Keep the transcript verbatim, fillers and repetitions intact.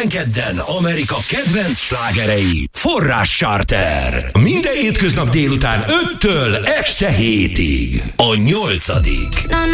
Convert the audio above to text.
Minden kedden Amerika kedvenc slágerei. Forrás Charter. Minden hétköznap délután öttől este hétig. A nyolcadik.